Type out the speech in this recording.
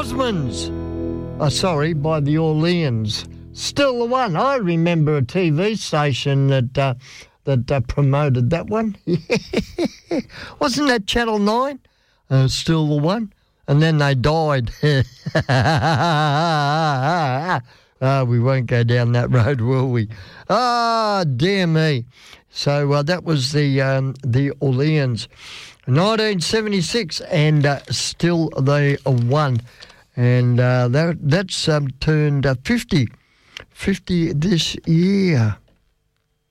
Osmonds. By the Orleans. Still the one. I remember a TV station that promoted that one. Wasn't that Channel 9? Still the one. And then they died. We won't go down that road, will we? Dear me. So that was the Orleans. 1976, and still they won. And that's turned 50 this year.